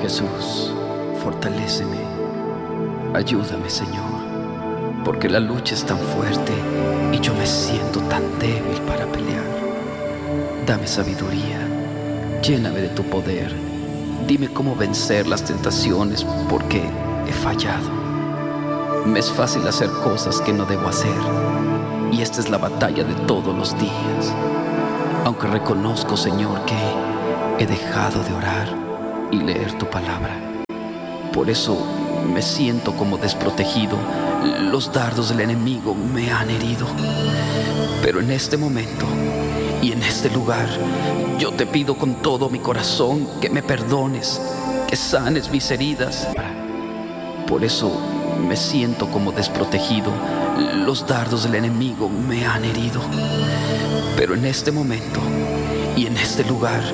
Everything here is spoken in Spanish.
Jesús, fortaléceme, ayúdame, Señor, porque la lucha es tan fuerte y yo me siento tan débil para pelear. Dame sabiduría, lléname de tu poder, dime cómo vencer las tentaciones porque he fallado. Me es fácil hacer cosas que no debo hacer y esta es la batalla de todos los días. Aunque reconozco, Señor, que he dejado de orar y leer tu palabra. Por eso me siento como desprotegido. Los dardos del enemigo me han herido. Pero en este momento y en este lugar, yo te pido con todo mi corazón que me perdones, que sanes mis heridas. Por eso me siento como desprotegido. Los dardos del enemigo me han herido. Pero en este momento y en este lugar,